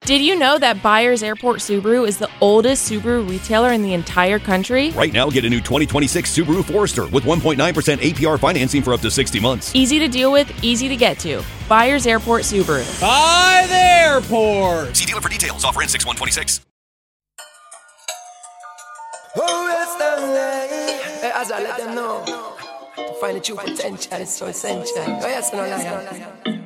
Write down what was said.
Did you know that Byers Airport Subaru is the oldest Subaru retailer in the entire country? Right now, get a new 2026 Subaru Forester with 1.9% APR financing for up to 60 months. Easy to deal with, easy to get to. Byers Airport Subaru. By the airport. See dealer for details. Offer in 6/126. As I let them know, to find the true potential is so essential. Oh yes, no liar.